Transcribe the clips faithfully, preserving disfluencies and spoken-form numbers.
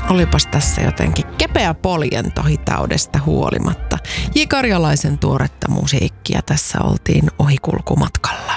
Olipas tässä jotenkin kepeä poljento hitaudesta huolimatta. J. Karjalaisen tuoretta musiikkia tässä oltiin ohikulkumatkalla.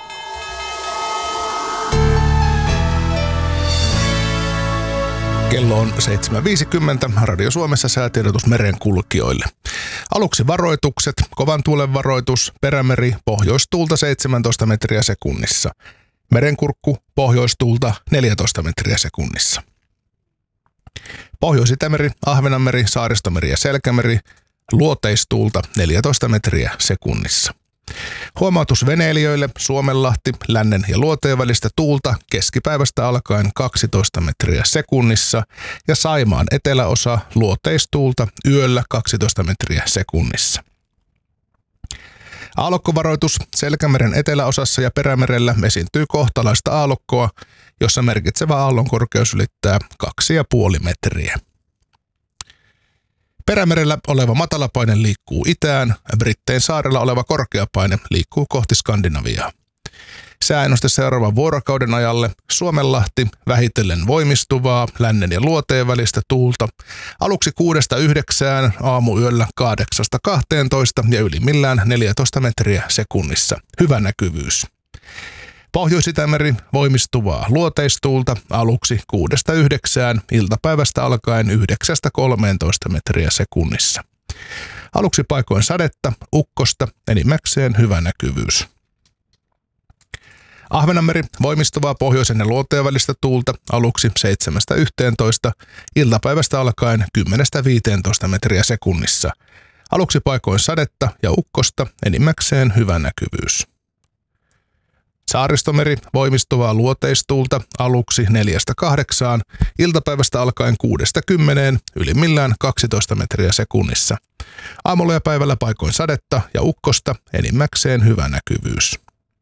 Kello on seitsemän viisikymmentä. Radio Suomessa säätiedotus merenkulkijoille. Aluksi varoitukset. Kovan tuulen varoitus. Perämeri pohjoistuulta seitsemäntoista metriä sekunnissa. Merenkurkku pohjoistuulta neljätoista metriä sekunnissa. Pohjois-Itämeri, Ahvenanmeri, Saaristomeri ja Selkämeri luoteistuulta neljätoista metriä sekunnissa. Huomautus veneilijöille: Suomenlahti, Lännen ja Luoteen välistä tuulta keskipäivästä alkaen kaksitoista metriä sekunnissa ja Saimaan eteläosa luoteistuulta yöllä kaksitoista metriä sekunnissa. Aallokkovaroitus: Selkämeren eteläosassa ja Perämerellä esiintyy kohtalaista aallokkoa, jossa merkitsevä aallon korkeus ylittää kaksi pilkku viisi metriä. Perämerellä oleva matalapaine liikkuu itään, Brittein saarella oleva korkeapaine liikkuu kohti Skandinaviaa. Sääennuste seuraavan vuorokauden ajalle: Suomenlahti, vähitellen voimistuvaa, Lännen ja Luoteen välistä tuulta, aluksi kuudesta yhdeksään, aamuyöllä kahdeksasta kahteentoista ja ylimmillään neljätoista metriä sekunnissa. Hyvä näkyvyys. Pohjois-Itämeri, voimistuvaa luoteistuulta, aluksi kuudesta yhdeksään, iltapäivästä alkaen yhdeksästä kolmeentoista metriä sekunnissa. Aluksi paikoin sadetta, ukkosta, enimmäkseen hyvä näkyvyys. Ahvenanmeri, voimistuvaa pohjoisen ja Luoteen välistä tuulta, aluksi seitsemästä yhteentoista, iltapäivästä alkaen kymmenestä viiteentoista metriä sekunnissa. Aluksi paikoin sadetta ja ukkosta, enimmäkseen hyvä näkyvyys. Saaristomeri, voimistuvaa luoteistuulta, aluksi neljästä kahdeksaan, iltapäivästä alkaen kuudesta kymmeneen, ylimmillään kaksitoista metriä sekunnissa. Aamulla ja päivällä paikoin sadetta ja ukkosta, enimmäkseen hyvä näkyvyys.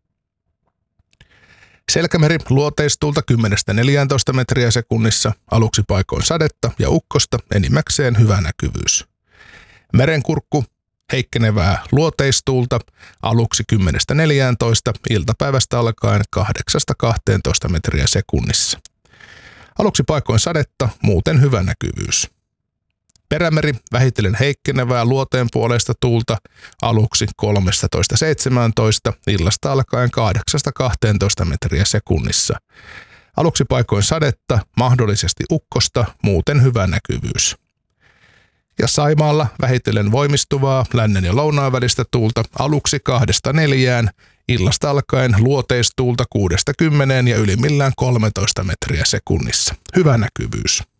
Selkämeri, luoteistuulta kymmenestä neljääntoista metriä sekunnissa, aluksi paikoin sadetta ja ukkosta, enimmäkseen hyvä näkyvyys. Merenkurkku, heikkenevää luoteistuulta, aluksi kymmenestä neljääntoista, iltapäivästä alkaen kahdeksasta kahteentoista metriä sekunnissa. Aluksi paikoin sadetta, muuten hyvä näkyvyys. Perämeri, vähitellen heikkenevää luoteen puoleista tuulta, aluksi kolmetoista seitsemäntoista, illasta alkaen kahdeksasta kahteentoista metriä sekunnissa. Aluksi paikoin sadetta, mahdollisesti ukkosta, muuten hyvä näkyvyys. Ja Saimaalla vähitellen voimistuvaa Lännen ja Lounaan välistä tuulta, aluksi kahdesta neljään, illasta alkaen luoteistuulta kuudesta kymmeneen ja ylimmillään kolmetoista metriä sekunnissa. Hyvä näkyvyys.